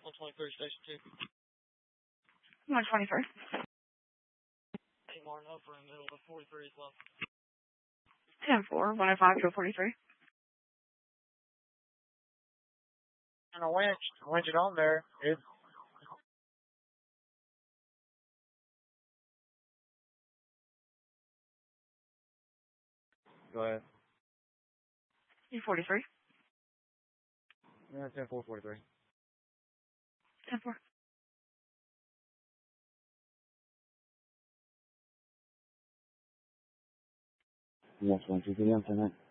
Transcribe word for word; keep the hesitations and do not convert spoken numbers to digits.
one twenty-three, station two. one twenty-three. Hey, Martin, upper and middle of forty-three as well. ten four, one oh five to forty-three. And a winch, winch it on there. It's Go ahead. E forty-three. Yeah, ten four forty-three. ten four. Yes, one two three, I'm ten nine.